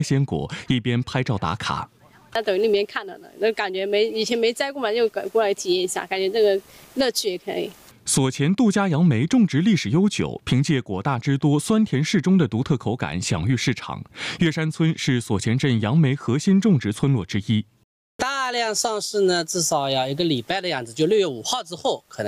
鲜果，一边拍照打卡。 在抖音里面看到的，那感觉以前没摘过嘛，就过来体验一下，感觉这个乐趣也可以。 所前杜家杨梅种植历史悠久，凭借果大汁多、酸甜适中的独特口感享誉市场。岳山村是所前镇杨梅核心种植村落之一。 大量上市呢，至少要1个礼拜的样子，就6月5号之后可能。